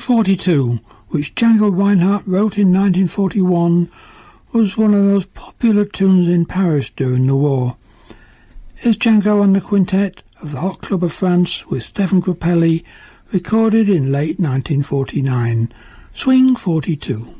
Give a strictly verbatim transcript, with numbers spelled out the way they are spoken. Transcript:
forty-two, which Django Reinhardt wrote in nineteen forty-one, was one of the most popular tunes in Paris during the war. Here's Django and the Quintet of the Hot Club of France with Stéphane Grappelli, recorded in late nineteen forty-nine. Swing forty-two.